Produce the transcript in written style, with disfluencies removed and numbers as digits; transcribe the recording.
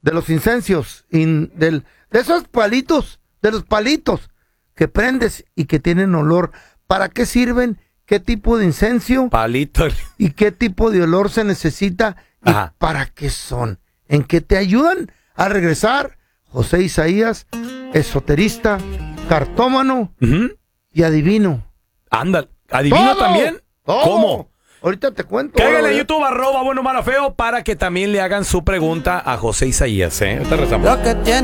de los incensios, de esos palitos, de los palitos que prendes y que tienen olor. ¿Para qué sirven? ¿Qué tipo de incenso? Palito. ¿Y qué tipo de olor se necesita? ¿Y Ajá. para qué son? ¿En qué te ayudan a regresar? José Isaías, esoterista, cartómano y adivino. Anda, ¿adivino ¡Todo! también? ¡Todo! ¿Cómo? Ahorita te cuento. Cáiganle a YouTube, @bueno, malo, feo, para que también le hagan su pregunta a José Isaías, ¿eh? Ahorita rezamos. Lo que tiene